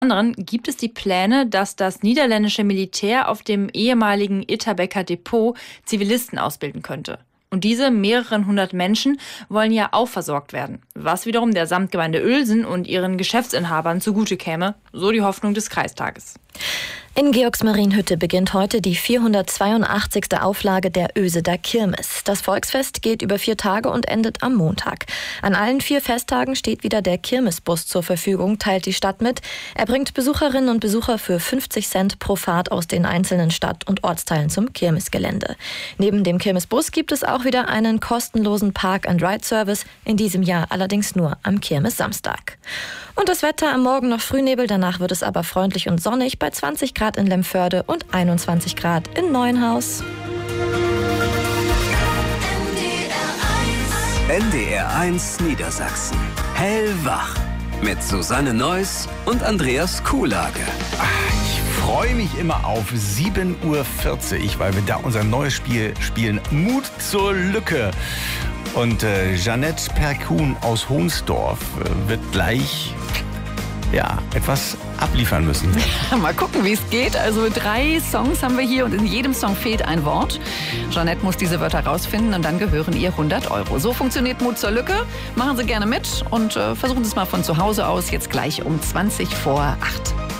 Anderen gibt es die Pläne, dass das niederländische Militär auf dem ehemaligen Etterbeker Depot Zivilisten ausbilden könnte. Und diese mehreren hundert Menschen wollen ja auch versorgt werden, was wiederum der Samtgemeinde Uelsen und ihren Geschäftsinhabern zugute käme, so die Hoffnung des Kreistages. In Georgsmarienhütte beginnt heute die 482. Auflage der Oeseder Kirmes. Das Volksfest geht über 4 Tage und endet am Montag. An allen 4 Festtagen steht wieder der Kirmesbus zur Verfügung, teilt die Stadt mit. Er bringt Besucherinnen und Besucher für 50 Cent pro Fahrt aus den einzelnen Stadt- und Ortsteilen zum Kirmesgelände. Neben dem Kirmesbus gibt es auch wieder einen kostenlosen Park-and-Ride-Service, in diesem Jahr allerdings nur am Kirmessamstag. Und das Wetter: am Morgen noch Frühnebel, danach wird es aber freundlich und sonnig bei 20 Grad in Lemförde und 21 Grad in Neuenhaus. NDR1 Niedersachsen. Hellwach. Mit Susanne Neuss und Andreas Kuhlage. Ich freue mich immer auf 7:40 Uhr, weil wir da unser neues Spiel spielen. Mut zur Lücke. Und Jeanette Perkuhn aus Hohnsdorf wird gleich etwas abliefern müssen. Mal gucken, wie es geht. Also 3 Songs haben wir hier und in jedem Song fehlt ein Wort. Jeanette muss diese Wörter rausfinden und dann gehören ihr 100 Euro. So funktioniert Mut zur Lücke. Machen Sie gerne mit und versuchen Sie es mal von zu Hause aus, jetzt gleich um 20 vor 8.